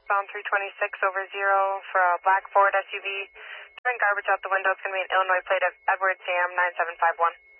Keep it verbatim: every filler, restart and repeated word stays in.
Bound three twenty-six over zero for a black Ford S U V. Throwing garbage out the window. It's going to be an Illinois plate of Edward Sam nine seven five one.